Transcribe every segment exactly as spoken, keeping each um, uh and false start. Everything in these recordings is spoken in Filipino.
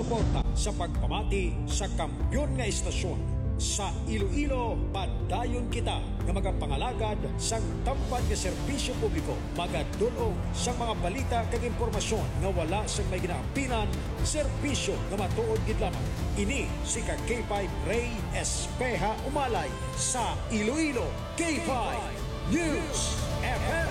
suporta sa pagpamati sa kampyon nga istasyon. Sa Iloilo, padayon kita nga magapangalagad sang tampad nga serbisyo publiko, magadulong sang mga balita kag impormasyon nga wala sang may ginaapinan, serbisyo nga matuod gid lamang. Ini si ka K five Ray Espeja Umalay sa Iloilo K five News F M.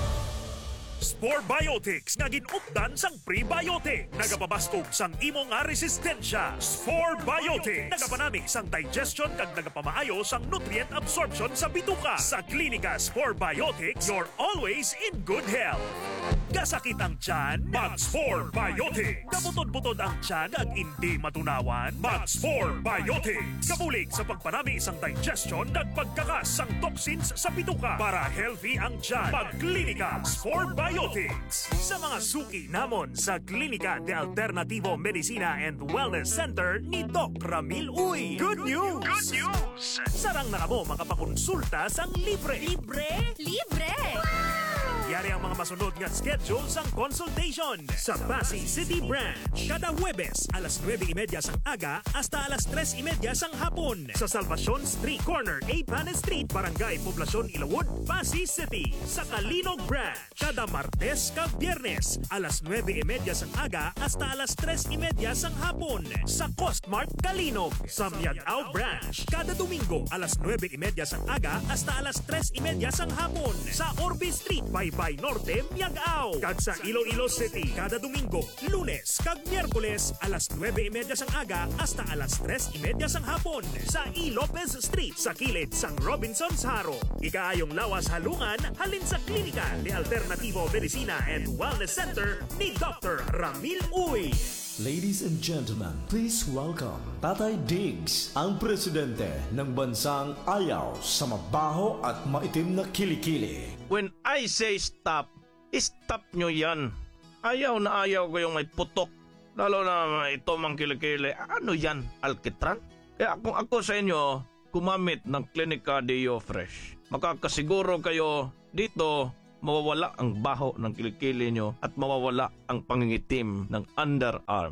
Spore Biotics nga ginupdan sang prebiotic. Nagapabastog sang imo nga resistensya. Spore Biotics nagapanami sang digestion kag nagapamaayo sang nutrient absorption sa bituka. Sa Klinika Spore Biotics, you're always in good health. Kasakit ang tiyan, mag-Spore Biotics. Kabutod-butod ang tiyan ag hindi matunawan, mag-Spore Biotics. Kabulig sa pagpanami sang digestion ag pagkakas sang toxins sa bituka para healthy ang tiyan. Mag-Klinika Spore Biotics. Sa mga suki namon sa Klinika de Alternativo Medicina and Wellness Center ni Doc Ramil Uy. Good news! Good news! Sarang na kamo makapakonsulta sang libre. Libre? Libre! Wow! Yari ang mga masunod nga schedule sang consultation sa Pasig City Branch. Kada Huwebes, alas nueve y media sang aga hasta alas tres y media sang hapon. Sa Salvacion Street Corner, A. Panes Street, Barangay Poblacion, Ilawod, Pasig City. Sa Kalinog Branch, kada Martes kag Biyernes, alas nueve y media sang aga hasta alas tres y media sang hapon. Sa Costmart Kalinog. Sa Miagao Branch, kada Domingo, alas nueve y media sang aga hasta alas tres y media sang hapon. Sa Orbe Street, Baybay Norte, Miagao. Kag sa Iloilo City, kada Domingo, Lunes kag Miyerkules, alas nueve y media sang aga hasta alas tres y media sang hapon. Sa E. Lopez Street, sa kilid sang Robinson's Haro. Ikaayong lawas halungan, halin sa Klinika de Alternativo Medicina and Wellness Center ni Doctor Ramil Uy. Ladies and gentlemen, please welcome Tatay Diggs, ang presidente ng bansang ayaw sa mabaho at maitim na kilikili. When I say stop, stop nyo yan. Ayaw na ayaw ko yung may putok. Lalo na ito mang kilikili. Ano yan? Alkitran? Kaya kung ako sa inyo, kumamit ng Klinika Deo Fresh. Makakasiguro kayo dito mawawala ang baho ng kilikili nyo at mawawala ang pangingitim ng underarm.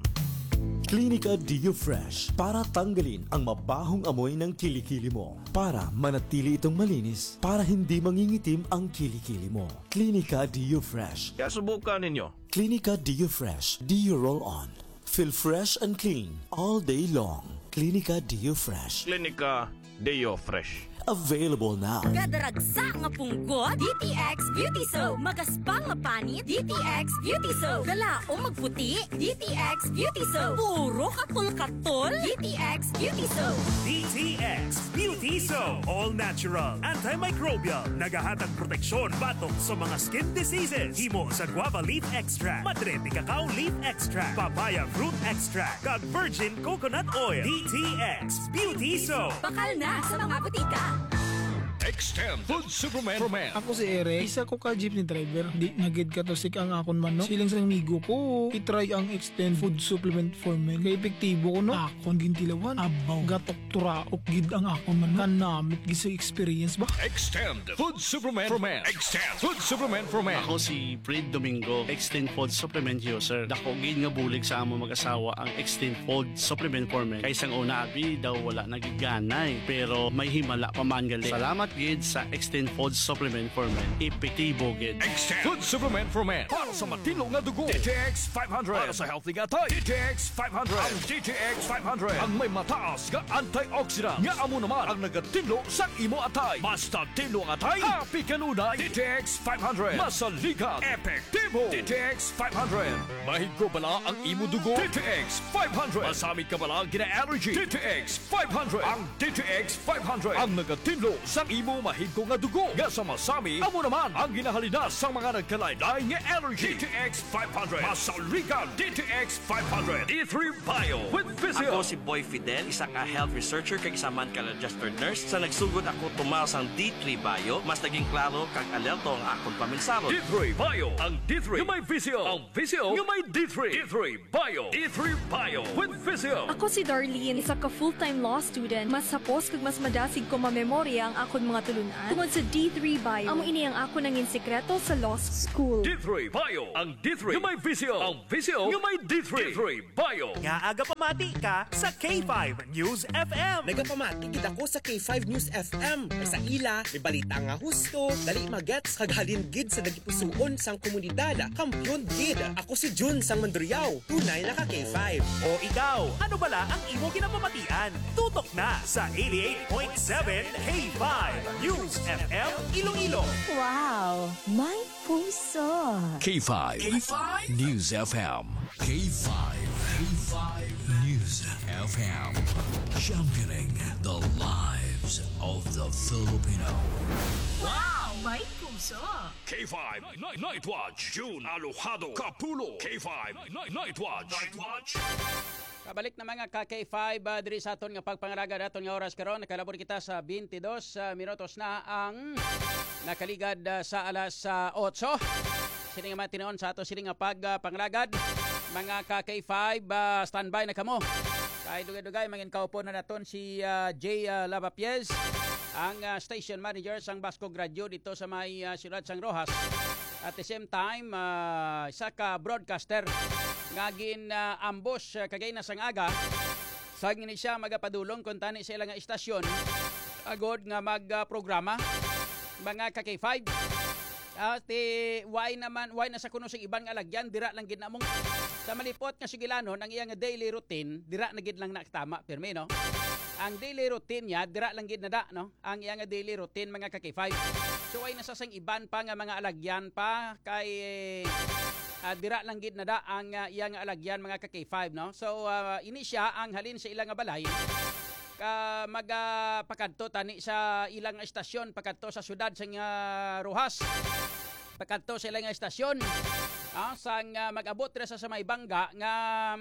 Klinika Deo Fresh para tanggalin ang mabahong amoy ng kilikili mo. Para manatili itong malinis, para hindi mangingitim ang kilikili mo. Klinika Deo Fresh. Kaya subukan ninyo. Klinika Deo Fresh. Deo Roll On. Feel fresh and clean all day long. Klinika Deo Fresh. Klinika Deo Fresh. Available now. Gadaragsa nga punggot, D T X Beauty Soap. Magaspang nga panit, D T X Beauty Soap. Dala o magputi, D T X Beauty Soap. Puro katol-katol, D T X Beauty Soap. D T X Beauty Soap. All natural, antimicrobial, nagahatag proteksyon batok sa mga skin diseases. Himo sa guava leaf extract, madre de cacao leaf extract, papaya fruit extract, kag virgin coconut oil. D T X Beauty Soap. Bakal na sa mga butika. Extend Food Supplement for Men. Ako si Eric, isa ko ka jeepney driver. Di nagid ka to sik ang akon man, no? Silang sa migo ko, itry ang Extend Food Supplement for Men. Kaya epektibo ko, no? Akon gintilawan, abaw, gatok turaok gid ang akon man, no? Kanamit gisa experience ba? Extend Food Supplement for Men. Extend Food Supplement for Men. Ako si Fred Domingo, Extend Food Supplement user. Dako gid nga bulig sa amo mag-asawa ang Extend Food Supplement for Men. Kaysang una abi daw wala nagiganay, pero may himala pa man gali. Salamat gid sa Extend Food Supplement for Men. Epektibo gid. Extend Food Supplement for Men. Para sa matino nga dugo, D T X five hundred. Para sa healthy nga tay, D T X five hundred. Ang D T X five hundred ang may mataas nga antioxidant nga amo naman ang nagatinlo sa imo atay. Basta tinlo ang atay, happy kanunay. D T X five hundred. Masaligan, epektibo. D T X five hundred. Mahigko bala ang imo dugo. D T X five hundred. Masamit ka bala gina-allergy. D T X five hundred. Ang D T X five hundred ang nagatinlo sa imo mahigko nga dugo. Nga sa masami, amo naman ang ginahalina sa mga nagkalaylay nga allergy. D T X five hundred. Masaligan, D T X five hundred. D three Bio with Physio. Ako si Boy Fidel, isa ka health researcher kag isa man ka registered nurse. Sa nagsugod ako tumaw sang D three Bio, mas naging klaro kag alerto ang akong paminsaro. D three Bio, ang D three nga may Physio, ang Physio nga may D three. D three Bio, D three Bio with Physio. Ako si Darlene, isa ka full-time law student. Mas hapos kag mas madasig ko mamemorya ang akong mga tulunan. Tungod sa D three Bio, amo ini ang ako nangin sekreto sa law school. D three Bio. Ang D three nga may visyo. Ang visyo nga may D three. D three Bio. Nga aga pamati ka sa K five News F M. Nagapamati gid ako sa K five News F M. Ay sa ila, may balita nga husto, dali magets kaghalin gid sa nagipusuon sang komunidad. Kampiyon gid. Ako si Jun sang Mandurriao. Tunay na ka K five. O ikaw, ano bala ang imo ginapamatian? Tutok na sa eighty-eight point seven K five News F M Iloilo. Wow, may puso. K five. K five News F M. K five. K five News F M. Championing the lives of the Filipino. Wow, may puso. K five Night, Night Watch. June Alojado Capulo. K five Night, Night Watch. Night Watch. Kabalik na mga ka K five uh, diri sa aton nga pagpangaraga daton nga oras karon nakalabor kita sa twenty-dos uh, minutos na ang nakaligad uh, sa alas uh, eight. Sini nga matinon sa ato sini nga pagpangaragad mga ka K five uh, standby na kamo. Kay dugay-dugay mangin kaupo na naton si uh, J uh, Lavapiez ang uh, station manager sang Bascog Radio dito sa may uh, Ciudad Sang Rojas. At the same time uh, isa ka broadcaster ngagin uh, ambos uh, kagay na sang aga sag ni siya magapadulong kung tani sa ilang istasyon agod nga magprograma uh, mga ka K five at uh, why naman why na sa kuno sing ibang alagyan dira lang gid namong sa malipot nga sigilanon ang iyang daily routine dira na gid lang nakatama pirmi no ang daily routine niya dira lang gid nada no ang iyang daily routine mga ka K five so why na sa sang iban pa nga mga alagyan pa kay Uh, dira lang gid nada ang uh, iyang alagyan mga ka K five no. So uh, ini siya ang halin sa ilang balay ka magapakadto tani sa ilang estasyon pakadto sa syudad sa uh, Rojas. Pakadto sa ilang estasyon. Ah, sang uh, mag-abot ra sa may bangga nga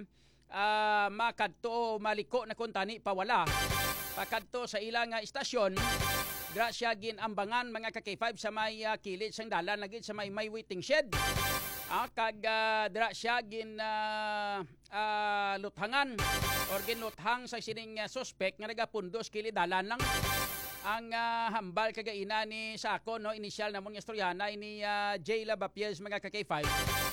uh, makadto maliko na kun tani pawala. Pakadto sa ilang uh, estasyon dira siya ginambangan mga ka K five sa may uh, kilid sang dalan lagi sa may may waiting shed. Ah, kag uh, dira siya gin uh, uh, luthangan or ginluthang sa sining uh, suspect nga nagapundos kilidalan lang ang uh, hambal kagaina ni Sako no initial namon nga istoryana ini uh, J Lavapiez mga ka K five.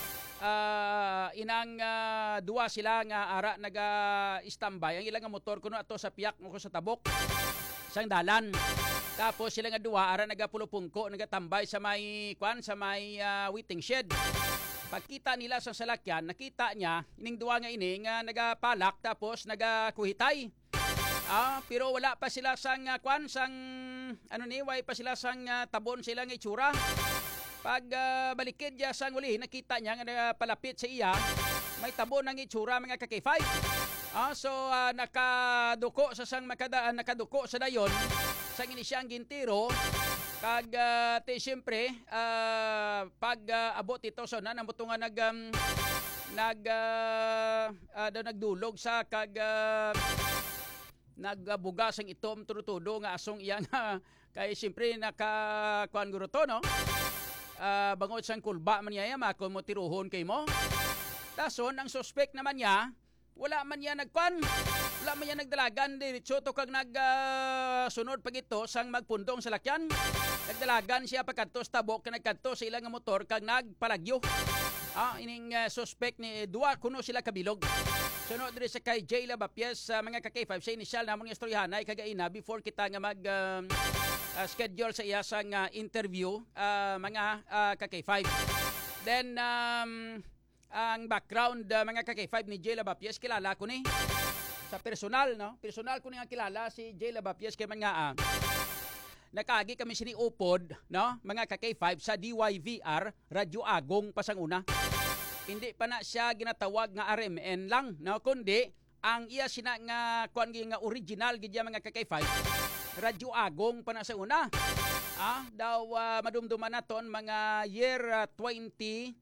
Uh, inang uh, duwa sila nga ara naga-standby ang ilang motor kuno ato sa piyak mo sa tabok sang dalan. Tapos sila nga duwa ara nagapulupungko nagatambay sa may kwan sa may uh, waiting shed. Pagkita nila sa salakyan, nakita niya ining duwa nga ini nga nagapalak tapos nagakuhitay. Ah, pero wala pa sila sang uh, kwan sang ano ni way pa sila sang uh, tabon sila nga itsura. Pag uh, balikid niya sang uli, nakita niya nga nagapalapit sa iya, may tabon ng itsura mga ka K five. Ah, so uh, nakaduko sa sang makada uh, nakaduko sa dayon sang ini siyang gintiro. Kag uh, te siyempre uh, pag uh, abot ito so na namuto nga nag um, nag uh, uh, daw nagdulog sa kag uh, nagbugas ang itom turutudo nga asong iyang uh, kay siyempre naka kuan guro to no uh, bangod sang kulba man niya mako mo tiruhon kay mo dason ang suspect naman niya wala man niya nagkuan wala man niya nagdalagan diretso to kag nag uh, sunod pag ito sang magpundong sa lakyan. Nagdalagan siya pagkadto sa tabok ka nagkadto sa ilang motor kag nagpalagyo. Ah, ining uh, suspect ni duwa kuno sila kabilog. Sunod diri sa kay J Lavapiez uh, mga ka K five sa initial namon nga istoryahanay kagaina before kita nga mag uh, uh, schedule sa iya sang uh, interview uh, mga uh, ka K five. Then um, ang background uh, mga ka K five ni J Lavapiez kilala ko ni sa personal no. Personal ko ni nga kilala si J Lavapiez kay man nga uh, nakagi kami sini upod no mga ka K five sa D Y V R Radyo Agong pasanguna. Hindi pa na siya ginatawag nga R M N lang no kundi ang iya sina nga kuan nga original gid mga ka K five Radyo Agong pa na sa una. Ah daw uh, madumduman naton mga year uh, twenty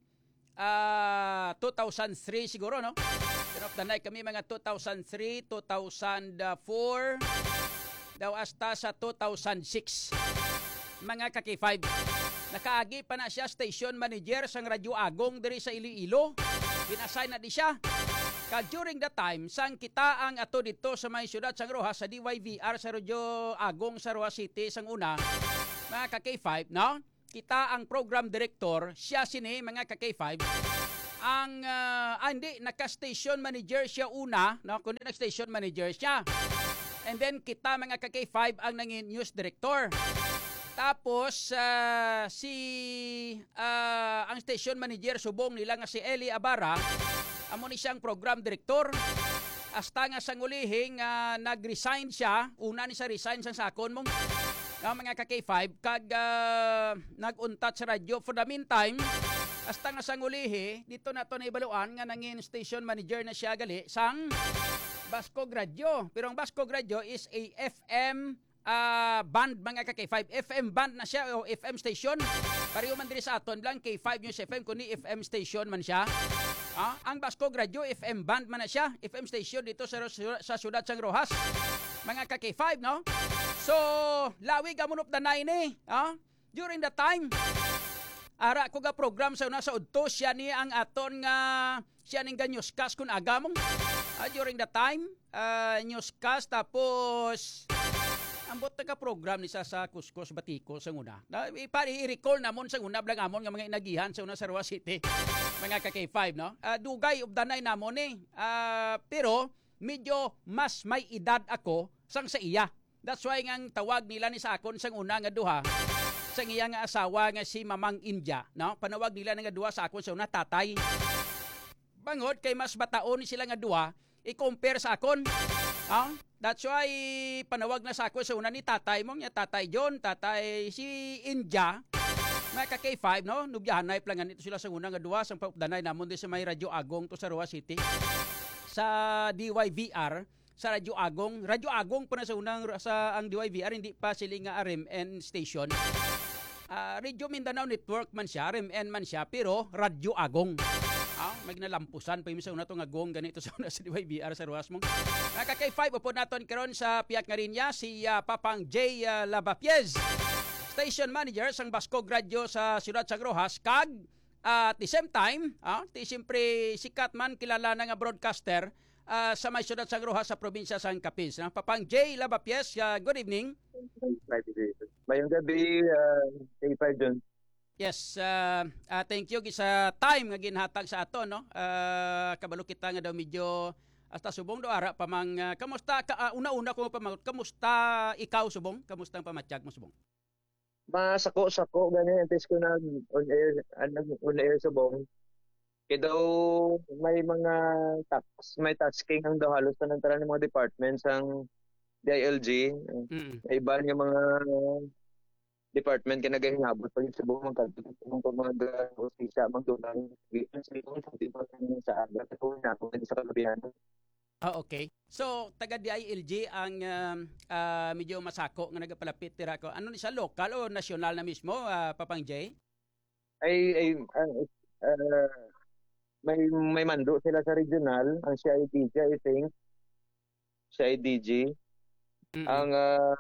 uh, two thousand three siguro no. Pero tanay kami mga two thousand three, two thousand four daw hasta sa two thousand six mga ka K five. Nakaagi pa na siya station manager sang Radyo Agong diri sa Iloilo. Ginassign na di siya. Kag during the time, sang kita ang ato dito sa may syudad sang Rojas, sa D Y V R sa Radyo Agong sa Rojas City, sang una, mga ka-K five, no? Kita ang program director, siya sini, mga ka-K five, ang, uh, ah, hindi, naka-station manager siya una, no? Kundi nag-station manager siya. And then, kita mga ka-K five ang nangin news director. Tapos, uh, si, uh, ang station manager, subong nila nga si Eli Abara, amo ni siyang program director. Hasta nga sang ulihing uh, nag-resign siya, una ni sa resign sa sakon mong uh, mga ka-K five, kag uh, nag-untat sa radyo. For the meantime, hasta nga sang ulihi, dito na to na ibaluan nga nangin station manager na siya gali sang Bascog Radio. Pero ang Bascog Radio is a F M uh, band, mga ka-K five. F M band na siya o F M station. Pareho man din sa aton lang K five News F M kundi F M station man siya. Ah, ang Bascog Radio F M band man na siya, F M station dito sa sa syudad sang Rojas. Mga ka-K five, no? So, lawig amon of the nine eh. Ah, during the time, ara ko ga program sa una sa udto, siya ni ang aton nga siya ning newscast kun agamong. Ah, during the time, uh, newscast tapos ambot ka program ni sa sa Kuskus Batiko sa una. Na i-recall namon sa una blang amon nga mga inagihan sa una sa Rojas City. Mga ka-K five, no? Uh, dugay of the nine namon eh. Uh, pero medyo mas may edad ako sang sa iya. That's why ngang tawag nila ni sa akon sang una nga duha. Sang iya nga asawa nga si Mamang India, no? Panawag nila nga duha sa akon sa una tatay. Bangod kay mas bataon sila nga duha, i-compare sa akon. Ah, that's why panawag na sa ako sa una ni tatay mo, niya tatay John, tatay si India. Mga ka-K five, no? Nubyahanay plangan ito sila sa una nga duwa sang paupdanay namon di sa may Radyo Agong to sa Rojas City. Sa D Y V R, sa Radyo Agong, Radyo Agong pa na sa unang sa ang D Y V R, hindi pa sila nga R M N station. Uh, Radio Mindanao Network man siya, R M N man siya, pero Radyo Agong. Ah, may nalampusan pa yung sa una itong agong ganito sa una sa D Y V R sa Rojas mong. Naka-K five, upo natin karon sa Piak nga rin niya, si uh, Papang J. Uh, Labapiez, station manager sang Bascog Radio sa Ciudad sang Rojas, kag uh, at the same time, ah, ti siyempre sikat man kilala na nga broadcaster uh, sa may Ciudad sang Rojas sa probinsya sang Capiz. No? Papang J. Labapiez, uh, good evening. Mayong gabi, uh, K five dun. Yes, uh, uh, thank you sa time nga ginhatag sa ato, no? Uh, kabalo kita nga daw medyo hasta subong do ara pamang uh, kamusta ka, uh, una-una ko pamagot, kamusta ikaw subong? Kamusta ang pamatyag mo subong? Masako-sako gani antes ko na on air on air subong. Kaya daw may mga tax, may tasking ang daw halos na ng mga departments ang D I L G. Mm. Iba nga mga department ka nagahingabot pag sa buong magkalpit ng mga hostisya, magdunang sa aga. Ito na ako sa kalabihan. Ah, okay. So, taga D I L G ang uh, uh, medyo masako nga nagapalapit tira ko. Ano ni sa local o national na mismo, uh, Papang J? Ay, ay uh, uh, may may mando sila sa regional, ang C I D G, I think. C I D G. Mm-hmm. Ang uh,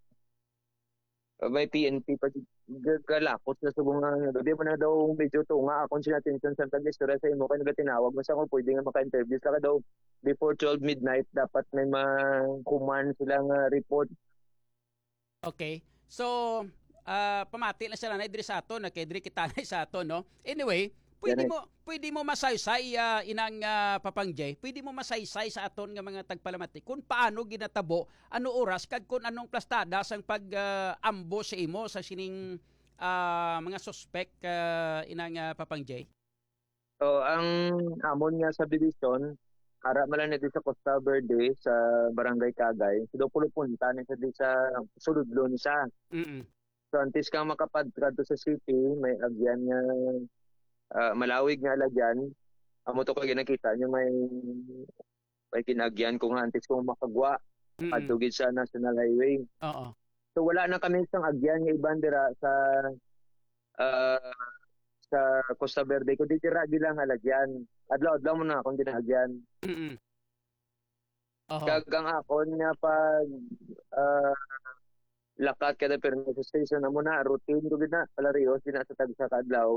may P N P pa kalakot na subong nga di ba na daw medyo tunga akong sinatension sa tag-istorya sa imo kay nagatinawag mo sa kung pwede nga maka-interview sila daw before twelve midnight dapat may ma-command sila nga report. Okay. So, uh, pamati na sila na idri sa ato, na kay idri kita na sa ato, no? Anyway, pwede mo pwede mo masaysay uh, inang uh, Papang J, pwede mo masaysay sa aton nga mga tagpalamati kung paano ginatabo, ano oras kag kung anong plastada sang pag-ambo uh, sa imo sa sining uh, mga suspect uh, inang uh, Papang J. So, ang amon nga subdivision ara man lang sa Costa Verde sa Barangay Cagay, so do pulo punta ni sa sa suludlon siya. Mm. So antes kang makapadto sa city, may agyan nga uh, malawig nga lagyan. Amo to kag nakita nyo may may kinagyan ko nga antes kong makagwa adtugid sa National Highway. Oo. So wala na kami sang agyan nga ibandera sa uh, sa Costa Verde ko ditira bilang halagyan. Adlaw-adlaw mo na akong ginagyan. Mm-hmm. Uh-huh. Kagang akon nga pag uh, lakat kada pero sa station na mo na routine ko gina palarios gina sa tagsa kadlaw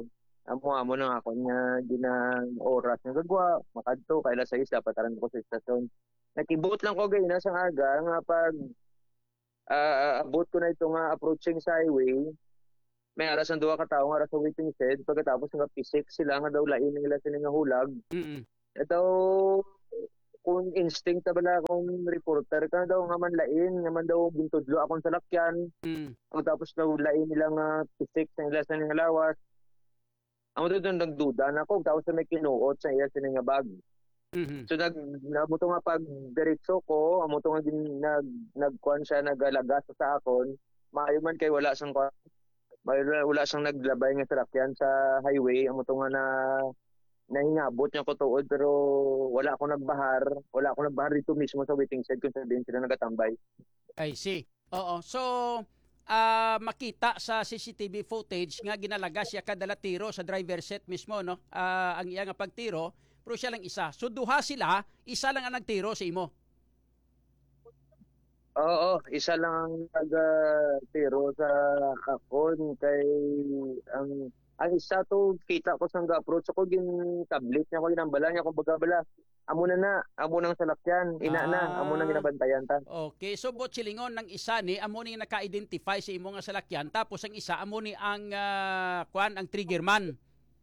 amo-amo na ako niya ginang oras nga gagwa makadto kay alas sais dapat aran ko sa istasyon. Nakibot lang ko gayna sa aga nga pag uh, abot ko na ito nga approaching sa highway. May aras ang duha ka tawo nga aras sa waiting shed pagkatapos nga pisik sila nga daw lain nila sila nga hulag. Mm. Ito kung instinct ta bala akong reporter ka daw nga man lain nga man daw bintudlo akong salakyan. Mm. O tapos daw lain nila nga pisik sa nila sa nga lawas. Amo doon nagduda na ako tapos may kinuot sa iya sila nga bag. Mm-hmm. So nag nabuto nga pag diretso ko, amo to nga gin, nag nagkuan siya nagalagas sa akon. Maayo man kay wala sang wala, wala sang naglabay nga sakyan sa highway, amo to nga na nahingabot niya ko tuod pero wala ako nagbahar, wala ako nagbahar dito mismo sa waiting shed kung saan sila nagatambay. I see. Oo. So Uh, makita sa C C T V footage nga ginalaga siya kadala tiro sa driver set mismo no uh, ang iya nga pagtiro pero siya lang isa so duha sila isa lang ang nagtiro sa imo. Oo, isa lang ang nag-tiro sa akon kay ang ang isa to kita ko sang ga-approach ako gin tablet niya ko ginambala niya kung bagabala amo na na amo nang salakyan ina ah, na amo nang ginabantayan ta. Okay, so botsilingon ng isa ni amo ni naka-identify sa imo nga salakyan tapos ang isa amo ni ang uh, kwan ang trigger man.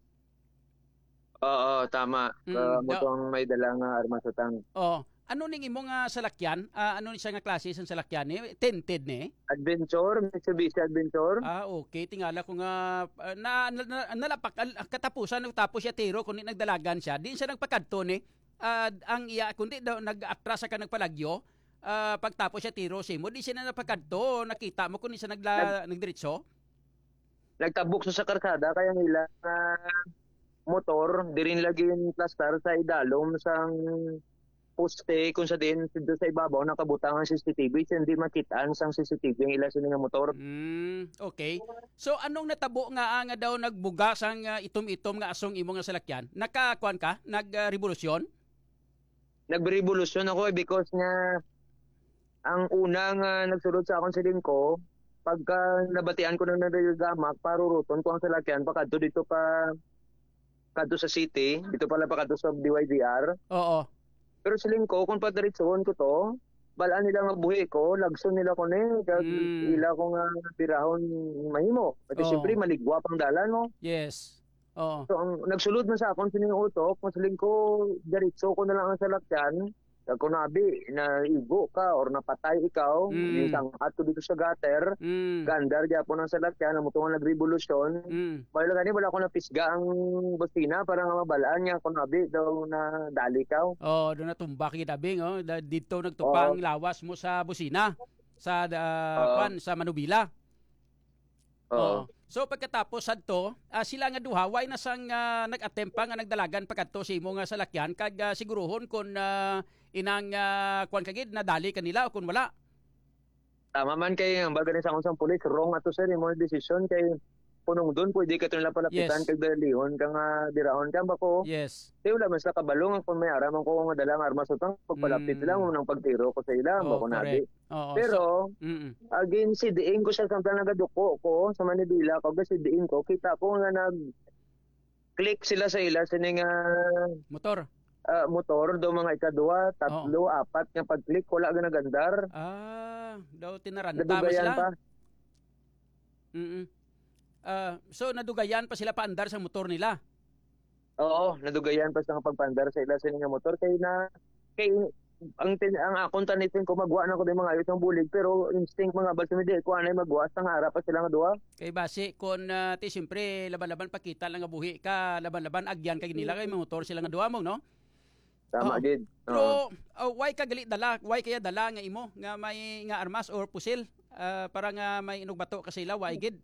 Oo, tama. Mm, uh, mo no. tong may dala nga armas utang. Oh, ano ning imo nga salakyan? Uh, ano ni siya nga klase sa salakyan ni? Tinted ni? Adventure, Mitsubishi Adventure. Ah, okay. Tingala ko nga uh, na, na, na nalapak uh, katapusan tapos siya tiro kundi nagdalagan siya. Din siya nagpakadto ni. Uh, ang iya kundi daw nag-atras ka nagpalagyo. Uh, pagtapos siya tiro si mo, di siya na napakadto. Nakita mo kundi siya nagla, Nag, nagdiretso. Nagtabok sa karkada kaya nila uh, motor, di rin lagi yung plastar sa idalom sang poste kung sa din dito sa ibabaw nakabutang ang C C T V hindi makitaan sang C C T V ang ila sila nga motor. Mm, okay. So anong natabo nga nga daw nagbuga sang uh, itom-itom nga asong imo nga salakyan? Nakakuan ka? Nag-revolusyon? Uh, Nag-revolusyon ako eh, because nga ang unang uh, nagsulod sa akong silin ko pagka nabatian ko ng nagagamak paruruton ko ang salakyan pakadto dito pa kadto sa city dito pala pakadto sa D Y D R. Oo. Pero siling ko, kung padiretsoon ko to, balaan nila nga buhi ko, lagson nila ko ni, mm. ila ko nga pirahon mahimo. Kasi oh. siyempre, maligwa pang dalan, no? Yes. Oo. So, ang nagsulod man sa akon, sining utok, kung siling ko, diretso ko na lang ang salakyan, kung nabi, na igo ka or napatay ikaw, mm. isang ato dito sa gutter, mm. gandar gyapon ang salakyan, namutungan nag-revolusyon, mm. wala gani, wala ko napisga ang busina para nga mabalaan niya kung nabi daw na dali ka. Oh, doon na tumbak kidabing, oh. Dito nagtupang oh. lawas mo sa busina, sa, uh, oh. kwan, sa Manubila. Oh. oh. So pagkatapos adto, uh, sila nga duha way na sang uh, nag-attempt pa nga nagdalagan pagkadto sa imo nga salakyan kag uh, siguruhon kun uh, inang uh, kwan kagid nadali kanila o kun wala. Tama man kay ang baga ni sa akong pulis wrong ato sir imo decision kay punong doon pwede ka nila palapitan yes. kag dalihon kang uh, dirahon ka ba ko. Yes. Di wala mas nakabalong kung may araman ko nga dalang armas utang pagpalapit mm. lang nang pagtiro ko sa ila oh, ba ko nabi. Oh, pero so, again si diin ko sa samtang nagaduko ko sa Manila kag si diin ko kita ko nga nag click sila sa ila sa nga motor. Uh, motor do mga ikadua, tatlo, oh. apat nga pag-click wala ga nagandar. Ah, daw tinaranta mo sila. Pa. Mm. Uh, so nadugayan pa sila paandar sa motor nila. Oo, nadugayan pa sa pagpandar sa ila sa nga motor kay na kay ang tin, ang akong tanitin ko magwa na ko din mga ayos ng bulig pero instinct mga balsa mi di ko anay magwa sa harap pa sila nga duha. Kay base kon uh, ti siyempre laban-laban pakita lang nga buhi ka laban-laban agyan kay nila kay motor sila nga duha mo no. Tama gid. Uh, pero uh, why ka gali dala? Why kaya dala nga imo nga may nga armas or pusil uh, para nga may inog bato ka sila why gid?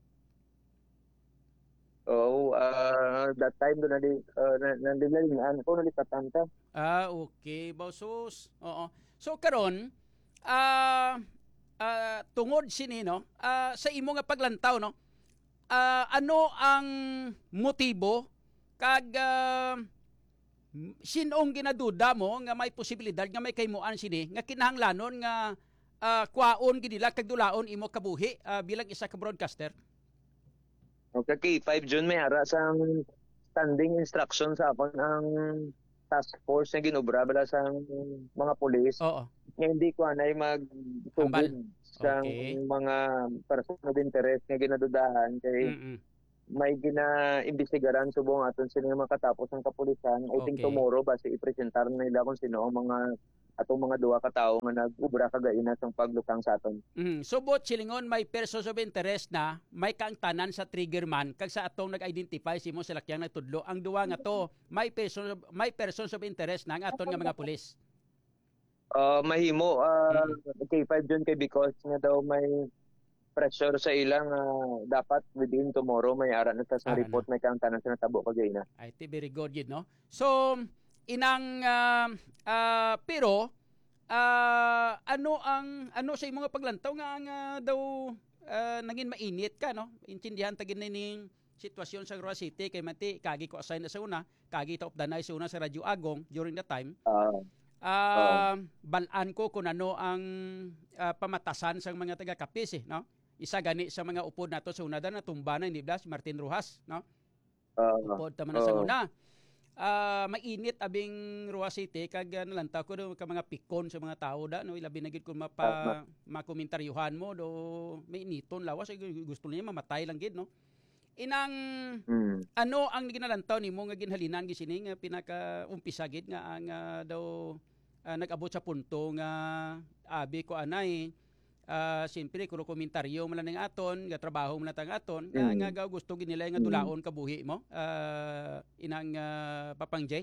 Oh, uh, that time doon na di uh, nandilingan ko nalipatan ta. Ah, okay, bausos. Oo. So karon ah uh, uh, tungod sini no, uh, sa imo nga paglantaw no. Uh, ano ang motibo kag uh, sinong ginaduda mo nga may posibilidad nga may kaymuan sini nga kinahanglanon nga uh, kwaon gid nila kag dulaon imo kabuhi uh, bilang isa ka broadcaster? Okay, five June may ara sa standing instruction sa akon ang task force nga ginobra bala sa mga pulis. Oo. Nga hindi ko anay magtugod sa Okay. mga person of interest nga ginadudahan kay Mm-mm. may gina-imbestigaran subong aton sila nga makatapos ang kapulisan. I think Okay. tomorrow basi ipresentar na nila kung sino ang mga atong mga duwa ka tawo nga nag-ubra kagaina sa paglutang sa aton. Mm. So bot silingon may persons of interest na may kaangtanan sa trigger man kag sa atong nag-identify simo sa lakyang nagtudlo ang duwa nga to may persons of, may persons of interest na ang aton nga mga pulis. Uh, mahimo uh, K five dyan kay because nga daw may pressure sa ilang uh, dapat within tomorrow may ara na tas nga Ara report may kaangtanan sa natabo kagaina. Ay, ti very good yun, no? So, inang, ah, ah, pero, ah, ano ang, ano sa imong nga paglantaw nga, nga daw, ah, naging mainit ka, no? Intindihan tagin na ning sitwasyon sa Roa City, kay mati, kagi ko assign na sa una, kagi top danay sa una sa Radyo Agong during the time. Uh, Ah, balaan ko kung ano ang ah, pamatasan sa mga taga-Kapis, eh, no? Isa gani sa mga upod nato sa una na tumba na hindi si Martin Rojas, no? uh, Upod tama na sa una. Ah, mainit abing Roa City kag uh, nalantaw ko do ka mga pikon sa mga tao da no ilabi na gid ko mapa makomentaryuhan mo do mainiton lawas ay gusto niya mamatay lang gid no. Inang mm. ano ang ginalantaw nimo nga ginhalinan gisini nga pinaka umpisa gid nga ang uh, daw uh, nag-abot sa punto nga abi ko anay uh, siyempre kuno komentaryo man lang aton nga trabaho man lang aton nga, mm. nga gaw gusto gid nila nga dulaon kabuhi mo uh, inang uh, Papang Jay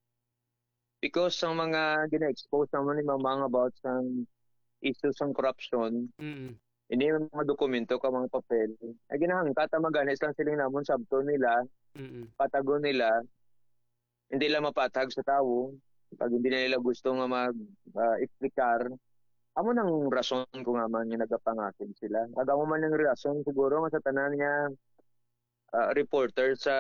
Because ang mga gina-expose naman ni mamang about sa issues ng corruption mm. Ini yung mga dokumento ka mga papel. Ay ginahangkat ang maganis lang siling namon sabto nila, Mm-mm. patago nila. Hindi lang mapatag sa tao. Pag hindi na nila gusto nga mag-explikar, uh, amo nang rason ko nga man yung nagapangakin sila. Pag amo man ng rason siguro nga sa tanan niya uh, reporter sa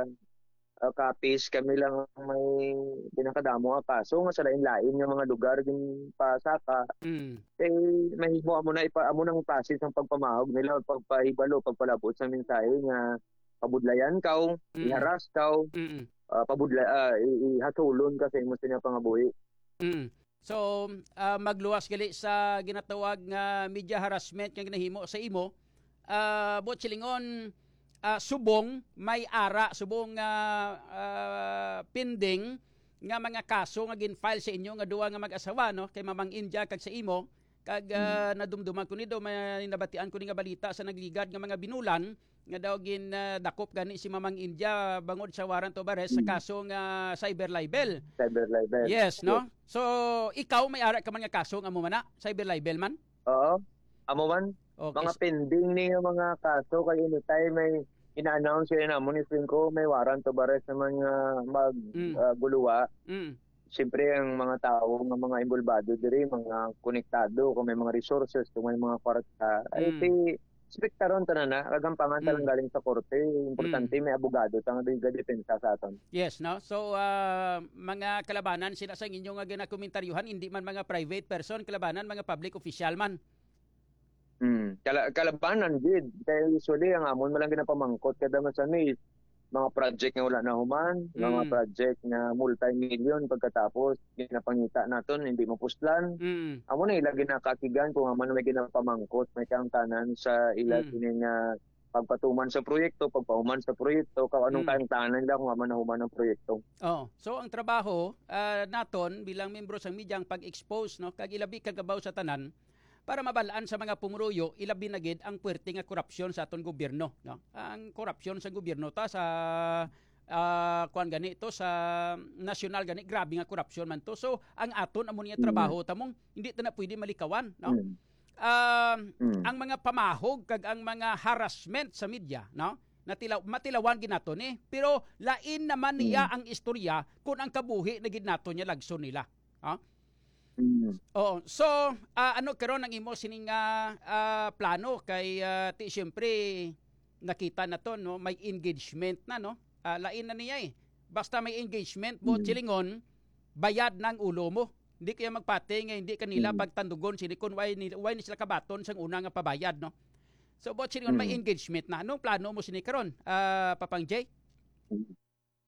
uh, Kapis, kami lang may pinakadamo nga kaso nga sa lain-lain yung mga lugar yung pasaka. Mm. Eh, mahimo amo na ipa amo nang pasis ang pagpamahog nila pagpahibalo pagpalabot sa mensahe nga pabudlayan kaw, Mm. iharas kaw, Mm. uh, pabudla uh, ihatulon ka sa imo sa pangabuhi. Mm. So uh, magluwas gali sa ginatawag nga media harassment nga ginahimo sa imo uh, bot silingon uh, subong may ara subong uh, uh, pending nga mga kaso nga gin-file sa inyo nga duwa nga mag-asawa no kay Mamang India kag sa imo kag uh, nadumduman ko ni do may nabatian ko ni nga balita sa nagligad nga mga binulan nga daw gin uh, dakop gani si Mamang India bangod sa warrant of arrest sa kaso nga cyber libel. Cyber libel. Yes, no? So ikaw may ara ka man nga kaso nga mo man na cyber libel man? Oo. Amo man Okay. mga pending ni mga kaso kay anytime may ina-announce sila namon ni Franco may warrant of arrest naman nga mag Mm. uh, guluwa. Mm. Siyempre ang mga tao nga mga involvado diri mga konektado kung may mga resources kung may mga kwarta ay Mm. ti spektaron tanan na kagampangan talang Mm. galing sa korte importante may abogado tang depensa sa aton. Yes, no? So, uh, mga kalabanan, sila sa inyo nga ginakomentaryuhan, hindi man mga private person, kalabanan, mga public official man. Mm. Kala kalabanan gid kay usually ang amon malang ginapamangkot kada man sa ni mga project nga wala na human, mga Mm. project nga multi-million pagkatapos ginapangita naton hindi mapuslan. Mm. Amo na ila ginakakigan kung man may ginapamangkot may kaangtanan sa ila Mm. kini nga pagpatuman sa proyekto, pagpahuman sa proyekto, kung anong Mm. kaangtanan nila kung man nahuman ang proyekto. Oh, so ang trabaho uh, naton bilang membro sa media ang pag-expose no kag ilabi kagabaw sa tanan para mabalaan sa mga pumuruyo ilabi na gid ang puwerte nga korupsyon sa aton gobyerno no. Ang korupsyon sa gobyerno ta sa uh, kuan gani to sa national gani grabe nga korupsyon man to. So ang aton amo niya trabaho tamong hindi ta na pwede malikawan no. Mm. Uh, Mm. ang mga pamahog kag ang mga harassment sa media no natilaw matilawan ginato ni pero lain naman niya Mm. ang istorya kung ang kabuhi na gid nato niya lagson nila ha Mm. oh so uh, ano karon ang imo sining uh, uh, plano kay uh, ti syempre nakita na to no may engagement na no uh, lain na niya eh basta may engagement mo Mm. chilingon bayad ng ulo mo hindi kaya magpate nga hindi kanila Mm. pagtandugon silikon why ni why ni sila kabaton sang una nga pabayad no so but chilingon Mm. may engagement na anong plano mo sini karon uh, Papang Jay?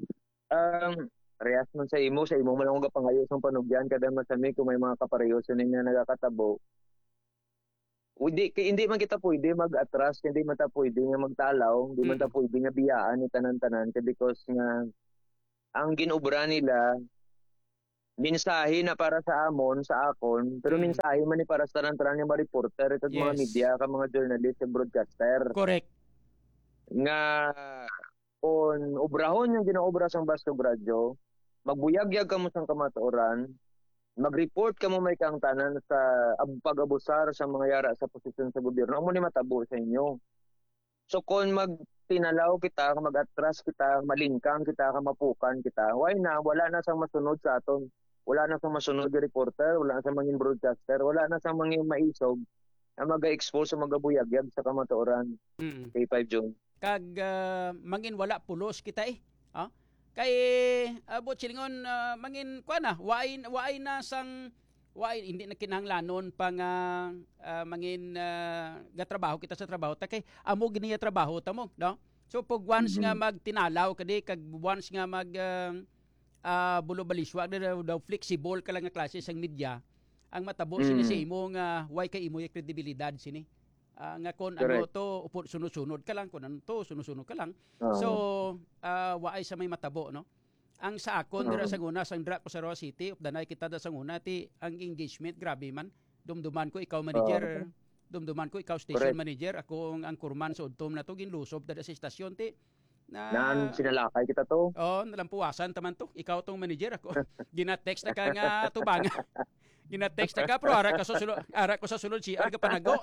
Um, rehas man sa imo, sa imo man lang ako kapangayo sa panugyan, kada masami kung may mga kapareho sa ninyo nagakatabo. Hindi, hindi man kita pwede mag-atras, hindi man ta pwede nga magtalaw, hindi man ta pwede nga biyaan ni tanan-tanan because nga ang ginobra nila mensahe na para sa amon, sa akon, pero mm. mensahe man ni para sa tanan-tanan nga mga reporter, ito yes. mga media, ka mga journalist, and broadcaster. Correct. Nga kung obrahon yung ginaobra sa Bastog Radio, magbuyag-yag ka mo sa kamatuoran, mag-report ka mo may kang tanan sa pag-abusar sa mga yara sa posisyon sa gobyerno, amo ni matabo sa inyo. So kung magtinalaw kita, mag-atras kita, malingkang kita, mapukan kita, why na? Wala na sang masunod sa aton. Wala na sang masunod ng reporter, wala na sang mangin broadcaster, wala na sang mangin maisog na mag-expose sa mga buyag-yag sa kamatuoran. Mm. K five June. Kag uh, mangin wala pulos kita eh. Ha? Kay abot uh, silingon uh, mangin kuan na waay waay na sang waay hindi na kinahanglanon pang uh, uh, mangin uh, gatrabaho kita sa trabaho ta kay amo giniya trabaho ta mo no. So pag once mm-hmm. nga magtinalaw kadi kag once nga mag uh, uh, bulobaliswa daw, daw flexible ka lang nga klase sang media ang matabo mm-hmm. sini sa imo nga why kay imo yung kredibilidad sini. Uh, nga kon ano to upo sunod-sunod ka lang kun ano to sunod-sunod ka lang. Uh-huh. So uh, waay sa may matabo no. Ang sa akon uh-huh. dira sa una sang dra ko sa Roa City updanay kita da sa una ti ang engagement grabe man. Dumduman ko ikaw manager, uh-huh. dumduman ko ikaw station Correct. Manager, ako ang kurman sa udtom na to ginlusob da sa istasyon ti na nan sinalakay kita to. Oh, nalampuasan taman to. Ikaw tong manager ako. Gina-text na ka nga tubang. Gina-text na ka pero ara ka susunod, ara ko sa sulod si aga panago.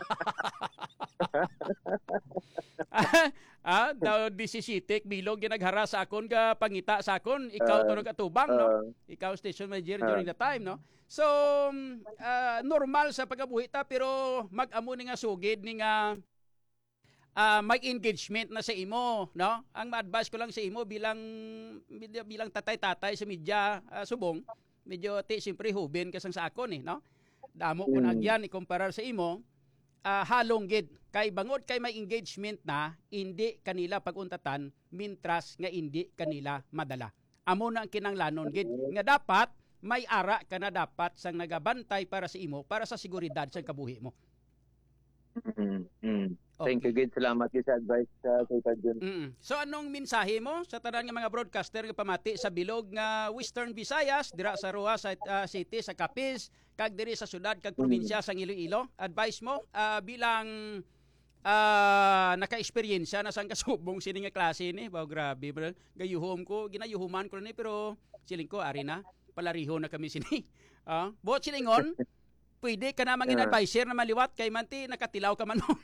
ah, daw disisitik bilog ginaghara sa akon ka pangita sa akon, ikaw uh, to nagatubang no. Ikaw station manager during uh, the time no. So uh, normal sa pagabuhi ta pero mag-amo ni nga sugid ni nga uh, mag-engagement na sa imo no. Ang ma-advise ko lang sa imo bilang bilang tatay-tatay sa media uh, subong medyo ti siyempre hubin kasang sa akon eh no. Damo kun agyan ikumparar sa imo uh, halong gid kay bangod kay may engagement na hindi kanila paguntatan mintras nga hindi kanila madala. Amo na ang kinanglanon gid nga dapat may ara ka na dapat sang nagabantay para sa imo para sa seguridad sa kabuhi mo. Mm-hmm. Okay. Thank you, good. Salamat gid sa advice sa uh, kay mm-hmm. So anong mensahe mo sa tanan nga mga broadcaster nga pamati sa bilog nga Western Visayas dira sa Roa sa uh, City sa Capiz kag diri sa syudad kag probinsya mm-hmm. sang Iloilo? Advice mo uh, bilang uh, naka-eksperyensya na sang kasubong sini nga klase ni. Wow, grabe bro. Gayuhom ko, ginayuhuman ko ni pero siling ko ari na palariho na kami sini. Ah, uh, bot silingon. Pwede ka na mangin advisor na maliwat kay manti nakatilaw ka man nun.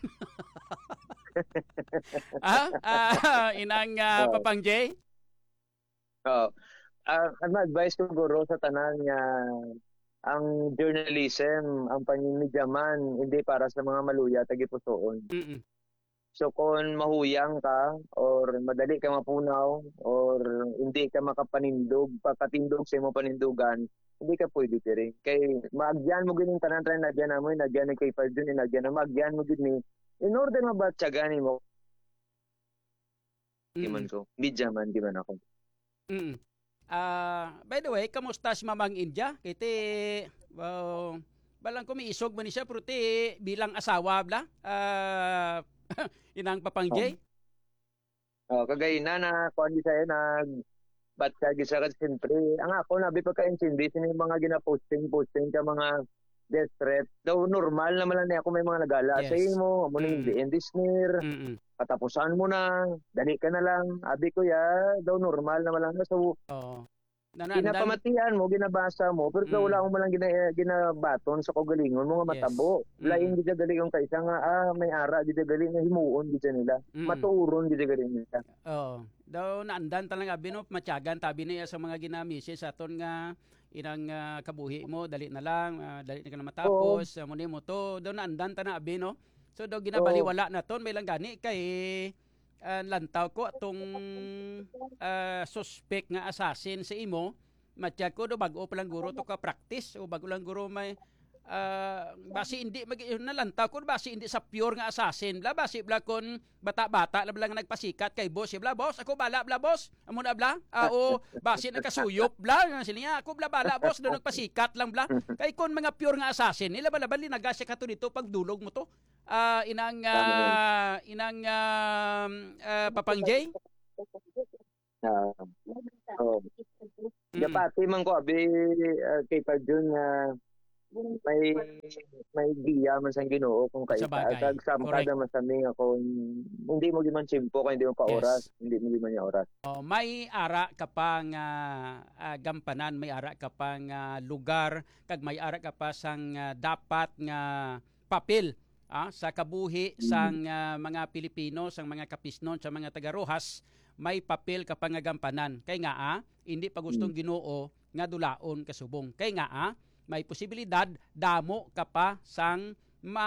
ah, ah, inang uh, Papang Jay? Oh, uh, ang advice ko guro sa tanan nga ang journalism, ang panimedya man hindi para sa mga maluya tagipusoon. Mm-mm. So kung mahuyang ka or madali ka mapunaw or hindi ka makapanindog, pakatindog sa imo panindugan, hindi ka pwede diri. Kay maagyan mo gini tanan-tanan na diyan mo, nagyan ni kay five dun, nagyan na maagyan mo gini. In order mabatyagan mo. Mm. Di man ko. Media man, di man ako. Mm. Uh, by the way, kamusta si Mamang India? Kiti, wow, balang ko may isog man siya, pero ti bilang asawa, bla? Uh, inang Papang Jay? Oh, kagay na na, kung di sa'yo, nag, ba't ka gisa ka siyempre, ang ako, nabi pagka-intindi, sino yung mga gina-posting-posting ka mga death threat. Daw normal naman lang niya ako may mga nagala. Yes. Sa'yo mo, amo mm. the end is near, mm-mm. katapusan mo na, dali ka na lang. Abi ko ya, daw normal naman lang. So, oh. Ginapamatian mo, ginabasa mo, pero mm. wala mo malang gina, ginabaton sa kagalingon mo nga matabo. Yes. Lain mm. di gali yung kaisa nga, ah, may ara, di gali nga himuon di nila. Mm. Matuuron di gali nila. Oo. Oh. Daw naandan talaga abi no, matyagan tabi niya sa mga ginamisi sa aton nga inang uh, kabuhi mo, dali na lang, uh, dali na ka na matapos, oh. uh, muna mo to, daw naandan ta na abi no. So daw ginabaliwala oh. na ton, may lang gani kay uh, lantaw ko atong uh, suspect nga assassin sa imo, matya ko do bago pa lang guro to ka practice o bago lang guro may uh, basi hindi mag nalantaw kun basi hindi sa pure nga assassin bla basi bla kun bata-bata la bla nga nagpasikat kay boss bla boss ako bala bla boss amo na bla uh, o basi nagkasuyop bla sila ako bla bala boss do nagpasikat lang bla kay kun mga pure nga assassin nila bala bali nagasya ka to dito pag dulog mo to uh, inang uh, inang uh, uh, Papang Jay Uh, oh. Mm. Dapati man ko abi uh, kay Pajun nga uh, may may giya man sang Ginoo kung kay kag sampa naman sa mi ako hindi mo giman chimpo kay hindi mo pa oras, yes. Hindi mo giman ya oras. Oh, may ara ka pang uh, uh, gampanan, may ara ka pang uh, lugar kag may ara ka pa sang uh, dapat nga papel ah, sa kabuhi mm. sang uh, mga Pilipino, sang mga kapisnon, sa mga taga Rojas. May papel ka pangagampanan. Kay nga ah, hindi pa gustong Ginoo nga dulaon kasubong. Kay nga ah, may posibilidad damo ka pa sang ma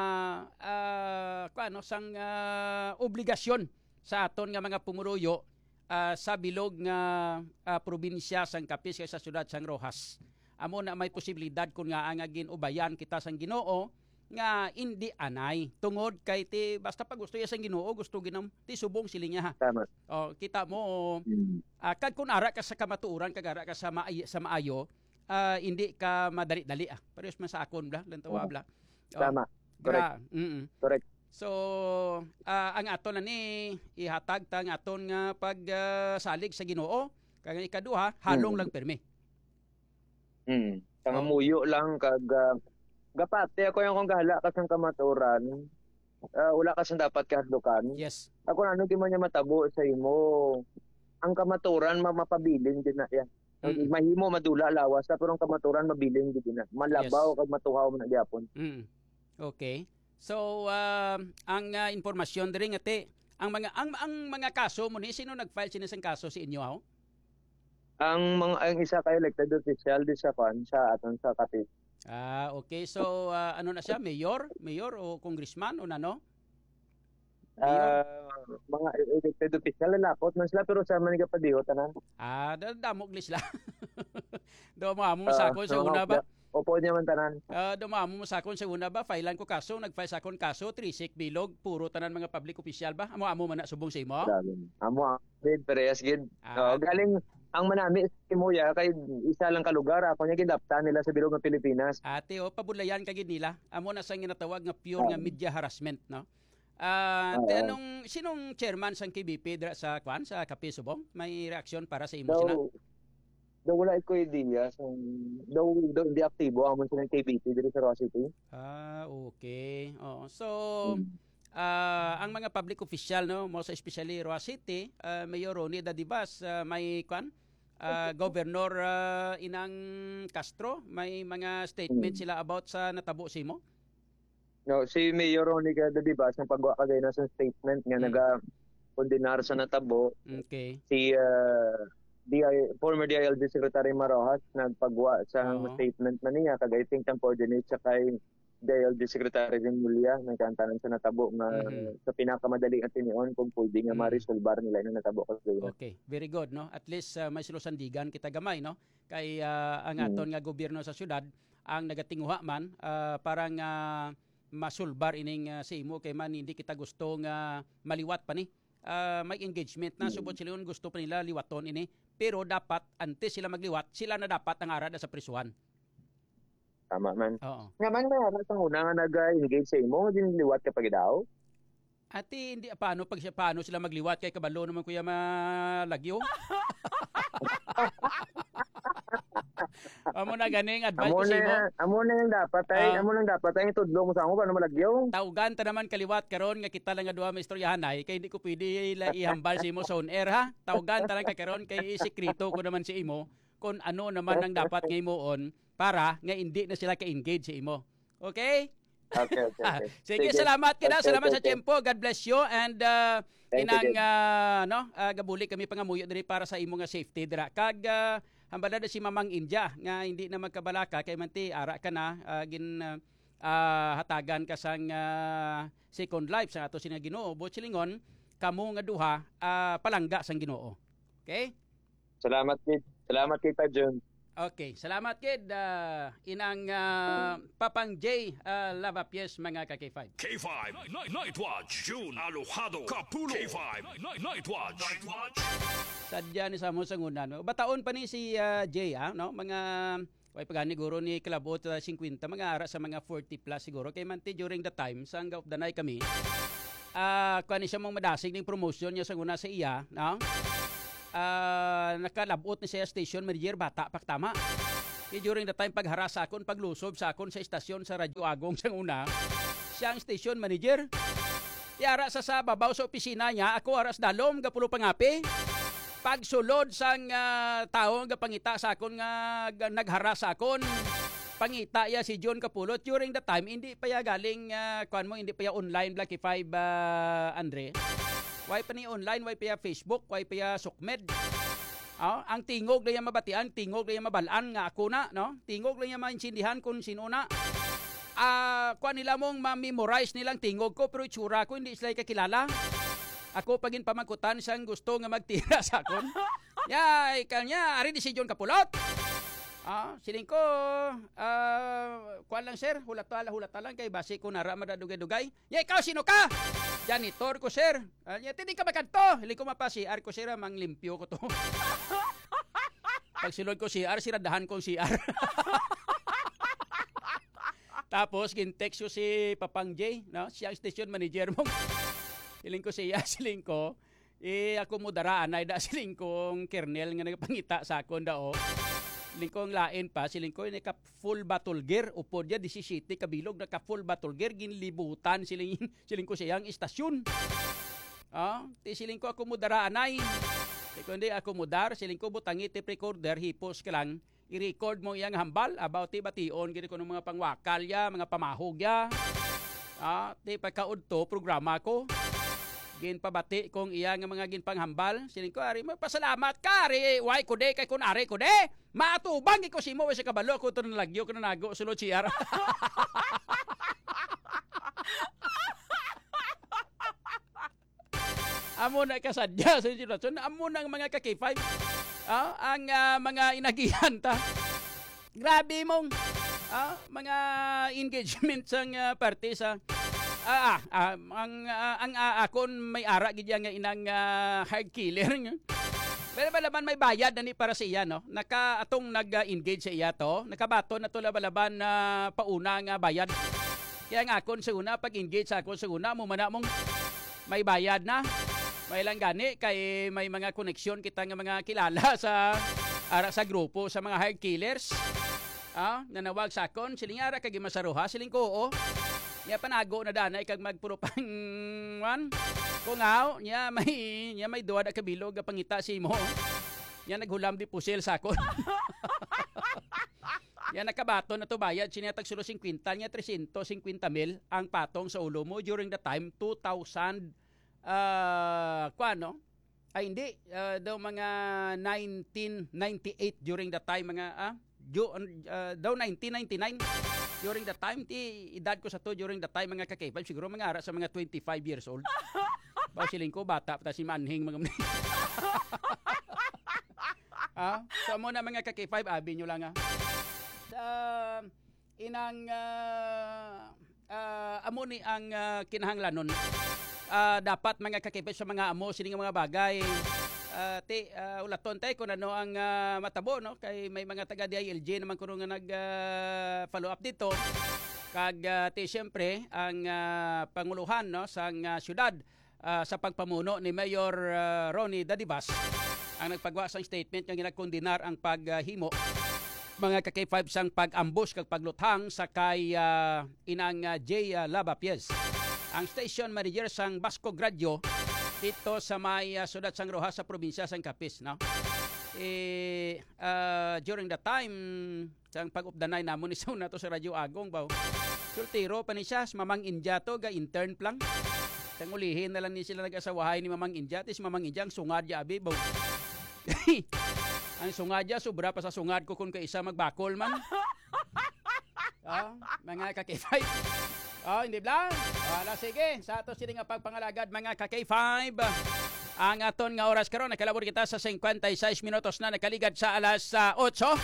uh, ano sang uh, obligasyon sa aton nga mga pumuruyo uh, sa bilog nga uh, probinsya sang Capiz kay sa syudad sang Rojas. Amo na may posibilidad kun nga nga ginubayan kita sang Ginoo nga hindi anay tungod kay ti basta pag gusto ya sang Ginoo gusto ginam ti subong silinya ha. Tama. Oh, kita mo mm. uh, kag kun ara ka sa kamatuoran kag ara ka sa maay, sa maayo uh, hindi ka madali-dali ah. Parehas man sa akon bla lantawa bla. Oh, tama. Correct. Mm-mm. Correct. So uh, ang aton ani ihatag ta ang aton nga pag uh, salig sa Ginoo kag ikaduha halong mm. lang permi. Mm. Tangamuyo oh. lang kag uh, gapate ako yung kung gahala ka sang kamaturan, uh, wala ka sang dapat kahadlukan. Yes. Ako ano di man niya matabo sa imo. Ang kamaturan mapabilin din na yan. Mm. Mahimo madula lawas pero ang kamaturan mabilin din na. Malabaw yes. Kag matuhaw man gyapon. Mm. Okay. So uh, ang uh, impormasyon diri nga te, ang mga ang, ang mga kaso mo ni sino nag-file sino sang kaso si inyo ha? Ang mga ang isa ka elected official di sa kan sa aton sa Capiz. Ah, okay. So, uh, ano na siya? Mayor? Mayor o congressman o nano? Uh, mga elected official na lapot man sila pero sa maniga padiho tanan. Ah, damog sila. Do mo amo sakon sa una ba? Opo niya man tanan. Ah, do mo amo sakon sa una ba? Filean ko kaso, nag-file sakon kaso, trisik bilog, puro tanan mga public official ba? Amo amo man na subong sa imo? Amo, gid parehas gid. Ah. Oh, galing ang manami si Muya kay isa lang ka lugar ako niya gidapta nila sa bilog ng Pilipinas. Ate o pabulayan kagid nila. Amo na sang ginatawag nga pure nga media harassment no. Ah, uh, anong sinong chairman sang K B P dira sa kwan sa Capiz Subong? May reaksyon para sa imo sina? Daw wala ko idea so daw daw di aktibo amon sa K B P dira sa Roa City. Ah, okay. Oh, so hmm. uh, ang mga public official no, most especially Roa City, uh, Mayor Ronnie Dadibas, uh, may kwan Uh, Governor uh, Inang Castro, may mga statement sila about sa natabo si mo? No, si Mayor Ronnie Dadibas ang pagwa kagay na sa statement nga mm. naga-kondenar sa natabo. Okay. Si uh, D I, former D I L G Secretary Marojas nagpagwa sa uh-huh. statement na niya kagay think ang coordinate sa kay D I L G Secretary Remulia nagkantanan sa natabo nga mm-hmm. sa pinakamadali at tinion kung pwede nga mm-hmm. ma-resolbar nila yung natabo kasi. Okay, very good no. At least uh, may silusandigan kita gamay no. Kay uh, ang aton mm-hmm. nga gobyerno sa syudad ang nagatinguha man uh, parang uh, masulbar ining uh, sa imo kay man hindi kita gusto nga maliwat pa ni. Uh, may engagement na mm-hmm. subot sila gusto pa nila liwaton ini pero dapat antes sila magliwat sila na dapat ang arad sa prisuhan. Tama man. Oo. Nga man na sa una nga nag-engage sa imo, din liwat ka pag daw. Ati hindi paano pag siya paano sila magliwat kay kabalo naman kuya malagyo. Amo na ganing advice ko sa imo. Amo na yung dapat ay, uh, amo nang dapat ay tudlo mo sa ako paano malagyo. Tawgan ta naman kaliwat karon nga kita lang nga duha maistoryahan ay kay hindi ko pwede ihambal sa imo sa on air ha. Tawgan ta lang ka karon kay isikreto ko naman si imo kung ano naman ang dapat nga imoon para nga hindi na sila ka-engage sa imo. Okay? Okay, okay, okay. Sige, Sige, salamat kita. Okay, salamat okay, sa tiempo. God bless you. And uh, inang uh, no, uh, gabuli kami pangamuyo diri para sa imo nga safety dira. Kag uh, hambala na si Mamang India nga hindi na magkabalaka kay manti ara ka na uh, gin uh, uh, hatagan ka sang uh, second life sa ato sina Ginoo. Botchilingon kamo nga duha uh, palangga sang Ginoo. Okay? Salamat kid. Salamat kay Pajun. Okay, salamat kid. Uh, inang uh, Papang J uh, Lavapies mga ka K five. K five Night, Night Watch. June Alojado Capulo. K five Night, Night Watch. Night Watch. Sadya ni Samo sa nguna, no? Bataon pa ni si uh, J, ah, no? Mga way pagani guro ni Kalabot uh, fifty, mga ara sa mga forty plus siguro. Kay manti during the time sa hanggang of the night kami. Ah, uh, kuan siya mong madasig ning promotion niya sa nguna sa iya, no? Uh, nakalabot ni siya station manager bata paktama. E during the time pagharas sa akon paglusob sa akon sa istasyon sa Radyo Agong sa una, siya ang station manager. Tiara sa sa babaw sa opisina niya, ako aras dalom gapulo pangapi. Pagsulod sang uh, tao nga pangita sa akon nga nagharas sa akon. Pangita ya si John Kapulot during the time hindi pa ya galing uh, kuan mo hindi pa ya online Blacky five uh, Andre. Why pa ni online, why pa ya Facebook, why pa ya Sukmed. Oh, ang tingog na yung mabatian, tingog na yung mabalaan nga ako na, no? Tingog na yung maintindihan kung sino na. Ah, uh, kuan nila mong ma-memorize nilang tingog ko pero itsura ko hindi sila kakilala. Ako pagin pamangkutan siyang gusto nga magtira sa akon. Ya, kanya ari di si John Kapulot. Ah, siling ko, ah, kuan lang sir, hulat-tala, hulat-tala kay basi ko nara madadugay-dugay. Ya, ikaw sino ka? Janitor ko sir. Ah, ya, tindi ka makanto. Hiling ko mapasi, ar ko sir, mang limpyo ko to. Pag silod ko si R, siradahan ko si R. Tapos, gintext ko si Papang J, no? Siya ang station manager mo. Hiling ko siya, siling ko, eh, ako mo daraan, ay da siling kong kernel nga nagpangita sa akon dao. Lingkong lain pa, siling ko naka full battle gear upo dia disisiti kabilog naka full battle gear ginlibutan siling siling ko siyang istasyon. Ah, ti siling ko ako mudara anay. Ti kundi ako mudar siling ko butangi tape recorder hipos ka lang i-record mo iyang hambal about ti bation gid ko ng mga pangwakal ya, mga pamahog ya. Ah, ti pagkaudto programa ko. Gin pabati kung iya nga mga ginpanghambal siling ko ari magpasalamat ka ari why kude kay kun ari kude matubang ko simo sa kabalo ko to nalagyo ko nago sulod siya. Amo na kasadya sa sitwasyon amo nang mga ka K five ah, ang uh, mga inagihan ta grabe mong ah, mga engagement sang uh, parte sa Ah, ah, ang uh, ang uh, akon may ara gid nga inang uh, hard killer nga. Pero balaban may bayad na ni para sa iya no. Naka atong nag-engage sa iya to, nakabaton na to labalaban na uh, pauna nga bayad. Kaya nga akon sa una pag-engage sa akon sa una mo man mong may bayad na. May lang gani kay may mga koneksyon kita nga mga kilala sa ara sa grupo sa mga hard killers. Ah, nanawag sa akon siling ara kay masaruha siling ko oo. Nya panago na danay kag magpurupang wan. Kung aw nya may nya may duwa da kabilog nga pangita si mo. Nya naghulam di pusil sa akon. Nya nakabaton na to bayad siya tag sulo fifty nya three hundred fifty mil ang patong sa ulo mo during the time two thousand uh kuano? Ay hindi uh, daw mga nineteen ninety-eight during the time mga ah uh, daw nineteen ninety-nine during the time ti edad ko sa to during the time mga ka-K five siguro mga ara sa mga twenty-five years old. Ba siling ko bata pa si manhing mga ah, so mo na mga ka-K five abi nyo lang ah. Sa inang uh, uh, amo ni ang uh, kinahanglanon. Uh, dapat mga ka-K five sa mga amo sining mga bagay uh, ti uh, ulaton tay kun ano ang uh, matabo no kay may mga taga D I L G naman kuno nga nag uh, follow up dito kag uh, ti syempre ang uh, panguluhan no sang uh, syudad uh, sa pagpamuno ni Mayor uh, Ronnie Dadibas ang nagpagwa sang statement nga ginagkondinar ang paghimo uh, mga ka-K five sang pag-ambush kag pagluthang sa kay uh, inang uh, J uh, Lavapies ang station manager sang Basco Gradyo dito sa may uh, sudat sang Rojas sa probinsya sang Capiz no. Eh uh, during the time sang pag-updanay namon ni sauna to sa Radyo Agong baw. Sultiro pa ni siya Mamang India to ga intern lang. Sang ulihin na lang ni sila nag-asawahay ni Mamang India tis Mamang India ang sungad ya abi baw. Ang sungad ya sobra pa sa sungad ko kun kay isa magbakol man. Ah, mga ka-K five. Oh, hindi blang. Wala sige. Sa ato sila nga pagpangalagad mga ka-K five. Ang aton nga oras karon nakalabor kita sa fifty-six minutos na nakaligad sa alas uh, eight.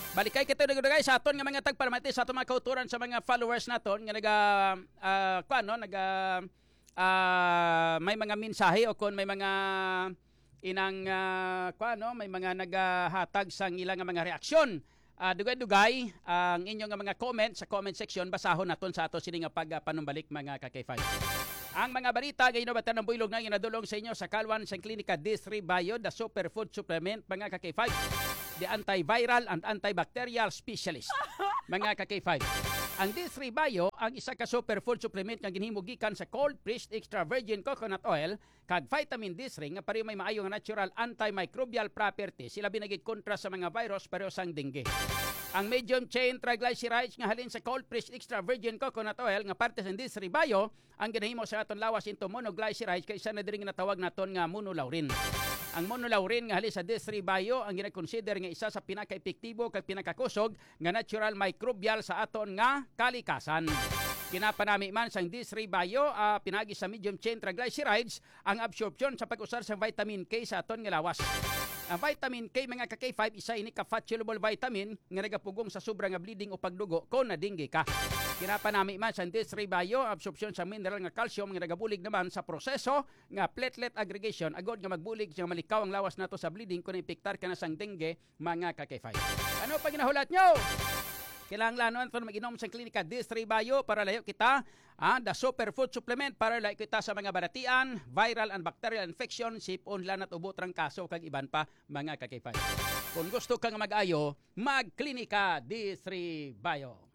Balikay kita dugay sa aton nga mga tagpalamati sa aton mga kauturan sa mga followers naton nga naga uh, kuno naga uh, may mga mensahe o kon may mga inang uh, kuno may mga nagahatag sang ilang mga reaksyon. Uh, dugay-dugay ang inyong mga comment sa comment section basahon naton sa ato sini nga pagpanumbalik mga ka K five. Ang mga balita gayon batan ng buylog na ginadulong sa inyo sa Kalwan sa Klinika D three Bio, the superfood supplement mga ka K five. The antiviral and antibacterial specialist. Mga ka K five. Ang D three Bio ang isa ka superfood supplement nga ginhimo gikan sa cold pressed extra virgin coconut oil kag vitamin D three nga pareho may maayo nga natural antimicrobial properties. Sila binagid kontra sa mga virus pareho sang dengue. Ang medium chain triglycerides nga halin sa cold pressed extra virgin coconut oil nga parte sa D three Bio ang ginahimo sa aton lawas into monoglycerides kay isa na diri nga natawag naton nga monolaurin. Ang monolaurin nga halin sa D three Bio ang gina-consider nga isa sa pinaka-epektibo kag pinakakusog nga natural microbial sa aton nga kalikasan. Kinapanami man sang D three Bio uh, pinagi sa medium chain triglycerides ang absorption sa pag-usar sa vitamin K sa aton nga lawas. Ang vitamin K mga ka K five isa ini ka fat soluble vitamin nga nagapugong sa sobra nga bleeding o pagdugo kung nadingge ka. Kinapanami man sa D three Bio absorption sa mineral nga calcium nga nagabulig naman sa proseso nga platelet aggregation agod nga magbulig nga malikaw ang lawas nato sa bleeding kung impektar ka na sang dengue mga ka K five. Ano pa ginahulat nyo? Kailangan ito mag-inom sa Klinika D three Bio para layo kita ah, the superfood supplement para layo kita sa mga baratian, viral and bacterial infection, sipon, lanat, ubo, trangkaso, kag iban pa mga ka K five. Kung gusto kang mag-ayo, mag-Klinika D three Bio.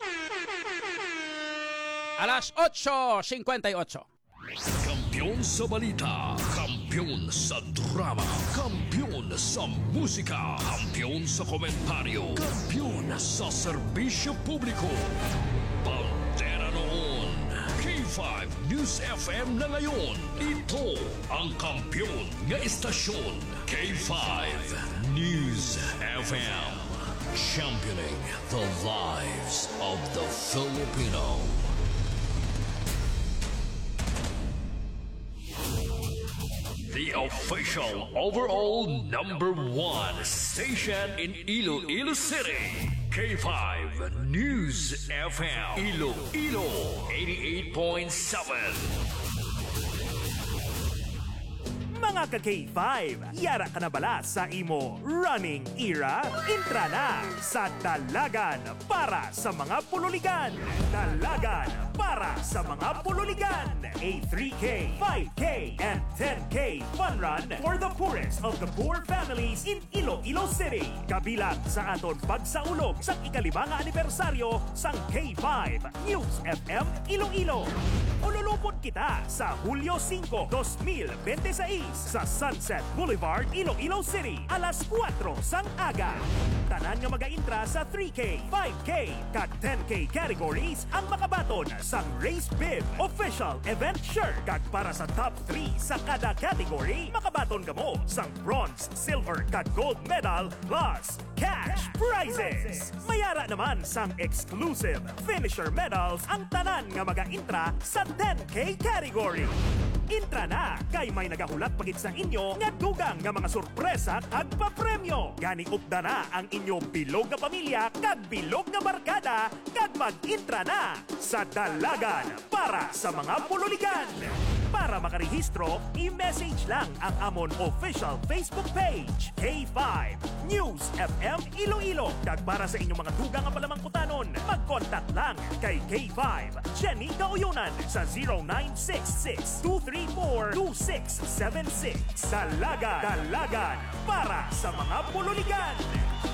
Alas eight fifty-eight. Kampiyon sa balita, kampiyon sa drama, kampiyon sa musika, kampiyon sa komentaryo, kampiyon sa serbisyo publiko. Pantera noon, K five News F M na ngayon. Ito ang kampiyon nga istasyon, K five News F M. Championing the lives of the Filipino. The official overall number one station in Iloilo City. K five News F M. Iloilo eighty-eight point seven. Mga ka K five, yara ka na bala sa imo running era? Intra na sa Dalagan para sa mga pululigan. Dalagan para sa mga pululigan. A three K, five K, and ten K fun run for the poorest of the poor families in Iloilo City. Kabilang sa aton pagsaulog sa ikalimang anibersaryo sang K five News F M Iloilo. Ululupot kita sa Hulyo five, twenty twenty-six sa Sunset Boulevard, Iloilo City, alas kwatro sang aga. Tanan nga mag-intra sa three K, five K, kag ten K categories ang makabaton sang Race Bib Official Event Shirt. Kag para sa top three sa kada category, makabaton ka mo sang bronze, silver, kag gold medal plus cash prizes. Mayara naman sang exclusive finisher medals ang tanan nga mag-intra sa ten K category. Intra na kay may nagahulat pagit sa inyo nga dugang nga mga sorpresa kag papremyo. Gani upda na ang inyong bilog nga pamilya kag bilog nga barkada kag mag-intra na sa Dalagan para sa mga pululigan. Para makarehistro, i-message lang ang amon official Facebook page, K five News F M Iloilo. Kag para sa inyong mga dugang nga palamangkutanon, mag-contact lang kay K five Jenny Gauyunan sa zero nine six six, two three four, two six seven six. Dalagan, Dalagan para sa mga pululigan.